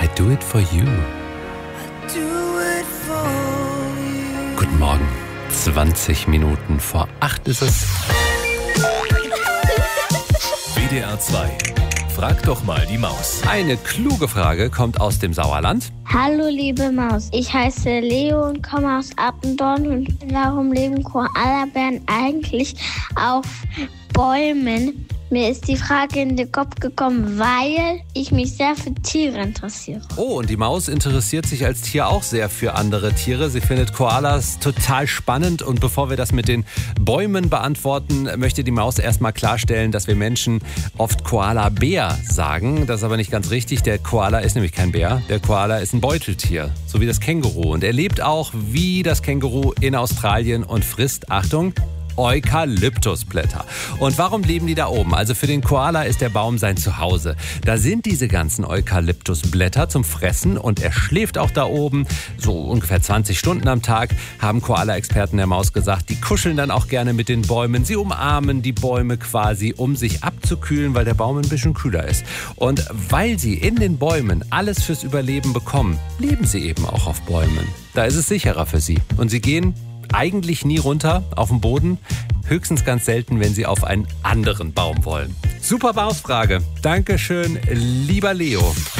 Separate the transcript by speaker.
Speaker 1: I do it for you. Guten Morgen. 20 Minuten vor 8 ist es.
Speaker 2: WDR 2. Frag doch mal die Maus.
Speaker 1: Eine kluge Frage kommt aus dem Sauerland.
Speaker 3: Hallo liebe Maus, ich heiße Leo und komme aus Appendorn. Und warum leben Koalabären eigentlich auf Bäumen? Mir ist die Frage in den Kopf gekommen, weil ich mich sehr für Tiere interessiere.
Speaker 1: Oh, und die Maus interessiert sich als Tier auch sehr für andere Tiere. Sie findet Koalas total spannend. Und bevor wir das mit den Bäumen beantworten, möchte die Maus erstmal klarstellen, dass wir Menschen oft Koala-Bär sagen. Das ist aber nicht ganz richtig. Der Koala ist nämlich kein Bär. Der Koala ist ein Beuteltier, so wie das Känguru. Und er lebt auch wie das Känguru in Australien und frisst, Achtung, Eukalyptusblätter. Und warum leben die da oben? Also für den Koala ist der Baum sein Zuhause. Da sind diese ganzen Eukalyptusblätter zum Fressen und er schläft auch da oben. So ungefähr 20 Stunden am Tag, haben Koala-Experten der Maus gesagt. Die kuscheln dann auch gerne mit den Bäumen. Sie umarmen die Bäume quasi, um sich abzukühlen, weil der Baum ein bisschen kühler ist. Und weil sie in den Bäumen alles fürs Überleben bekommen, leben sie eben auch auf Bäumen. Da ist es sicherer für sie. Und sie gehen eigentlich nie runter auf den Boden, höchstens ganz selten, wenn sie auf einen anderen Baum wollen. Super Mausfrage. Dankeschön, lieber Leo.